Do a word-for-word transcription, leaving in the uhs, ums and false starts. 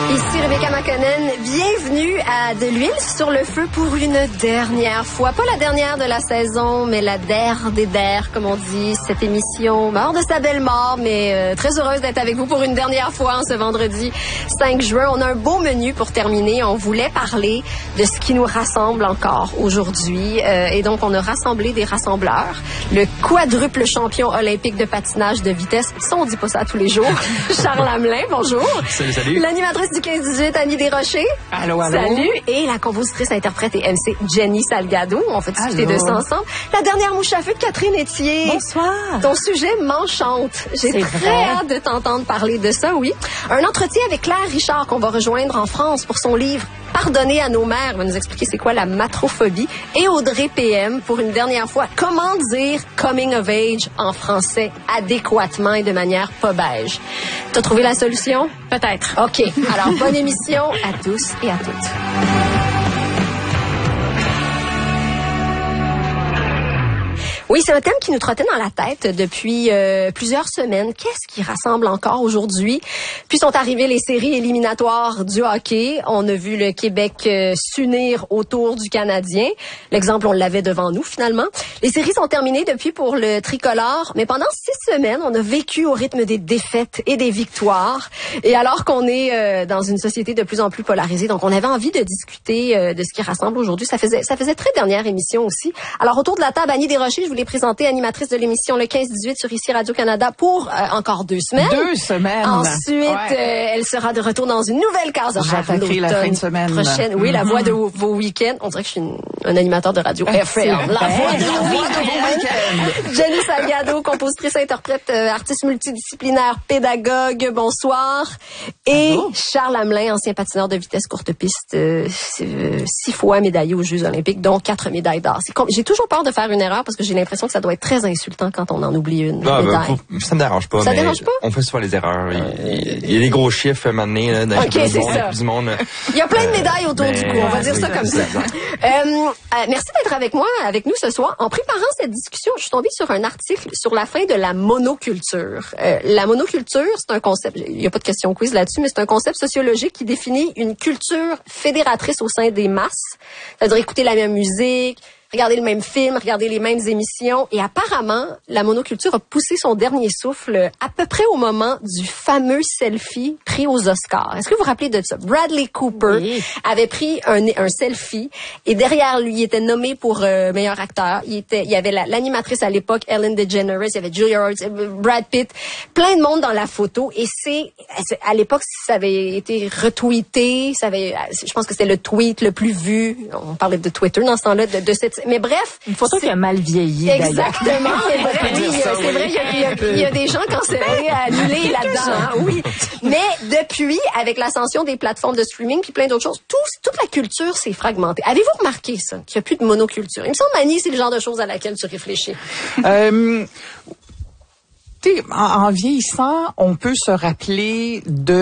Ici Rebecca McConnell, bienvenue à De l'huile sur le feu pour une dernière fois. Pas la dernière de la saison, mais la der des der, comme on dit. Cette émission mort de sa belle mort, mais euh, très heureuse d'être avec vous pour une dernière fois en ce vendredi cinq juin. On a un beau menu pour terminer. On voulait parler de ce qui nous rassemble encore aujourd'hui. Euh, et donc, on a rassemblé des rassembleurs. Le quadruple champion olympique de patinage de vitesse. Ça, on dit pas ça tous les jours. Charles Hamelin, bonjour. Salut, salut. L'animatrice du quinze dix-huit, Annie Desrochers. Allô, allô. Salut. Et la compositrice, interprète et M C, Jenny Salgado. On va discuter Allô. de ça ensemble. La dernière mouche à feu de Catherine Etier. Bonsoir. Ton sujet m'enchante. J'ai C'est très vrai. hâte de t'entendre parler de ça, oui. Un entretien avec Claire Richard qu'on va rejoindre en France pour son livre Pardonner à nos mères. Elle va nous expliquer c'est quoi la matrophobie. Et Audrey P M pour une dernière fois. Comment dire coming of age en français adéquatement et de manière pas beige. T'as trouvé la solution? Peut-être. OK. Alors, bonne émission à tous et à toutes. Oui, c'est un thème qui nous trottait dans la tête depuis euh, plusieurs semaines. Qu'est-ce qui rassemble encore aujourd'hui? Puis sont arrivées les séries éliminatoires du hockey. On a vu le Québec euh, s'unir autour du Canadien. L'exemple, on l'avait devant nous finalement. Les séries sont terminées depuis pour le tricolore, mais pendant six semaines, on a vécu au rythme des défaites et des victoires. Et alors qu'on est euh, dans une société de plus en plus polarisée, donc on avait envie de discuter euh, de ce qui rassemble aujourd'hui. Ça faisait ça faisait très dernière émission aussi. Alors autour de la table, Annie Desrochers, je vous l'ai présentée, animatrice de l'émission Le quinze dix-huit sur ici Radio-Canada pour euh, encore deux semaines. Deux semaines. Ensuite, Ouais. euh, elle sera de retour dans une nouvelle case horaire à J'attaquerai la fin de semaine. prochaine. Oui, la voix de vos, vos week-ends. On dirait que je suis une, un animateur de radio F M. C'est La vrai. voix de La vos voix de vos week-ends. week-ends. Jenny Salgado, compositrice, interprète, euh, artiste multidisciplinaire, pédagogue. Bonsoir. Et Bonjour. Charles Hamelin, ancien patineur de vitesse courte piste, euh, euh, six fois médaillé aux Jeux olympiques, dont quatre médailles d'or. C'est com- J'ai toujours peur de faire une erreur parce que j'ai l'impression que ça doit être très insultant quand on en oublie une Ah, ben, médaille. faut- ça me dérange pas. Ça mais dérange pas? On fait souvent les erreurs. Il, il y a des gros chiffres maintenant là, dans Ok, le c'est monde, ça. du monde. Il y a plein de médailles autour ben, du cou, on va dire oui, ça comme ça. exact. Euh, euh, merci d'être avec moi, avec nous ce soir. En préparant cette discussion, je suis tombée sur un article sur la fin de la monoculture. Euh, la monoculture, c'est un concept, il n'y a pas de question quiz là-dessus, mais c'est un concept sociologique qui définit une culture fédératrice au sein des masses. C'est-à-dire écouter la même musique, regarder le même film, regarder les mêmes émissions. Et apparemment, la monoculture a poussé son dernier souffle à peu près au moment du fameux selfie pris aux Oscars. Est-ce que vous vous rappelez de ça? Bradley Cooper Oui. avait pris un, un selfie et derrière lui, il était nommé pour euh, meilleur acteur. Il était, il y avait la, l'animatrice à l'époque, Ellen DeGeneres, il y avait Julia Roberts, euh, Brad Pitt, plein de monde dans la photo. Et c'est, c'est- à l'époque, ça avait été retweeté, ça avait, je pense que c'était le tweet le plus vu. On parlait de Twitter dans ce temps-là, de, de cette. Mais bref, Une photo c'est- qui a mal vieilli, d'ailleurs. exactement. C'est vrai, oui, dire ça, c'est vrai, il y a, il y a- il y a des gens cancellés, annulés là-dedans, hein, oui. Mais depuis, avec l'ascension des plateformes de streaming puis plein d'autres choses, tout, toute la culture s'est fragmentée. Avez-vous remarqué ça, qu'il n'y a plus de monoculture? Il me semble, Annie, c'est le genre de choses à laquelle tu réfléchis. Euh, tu sais, en, en vieillissant, on peut se rappeler de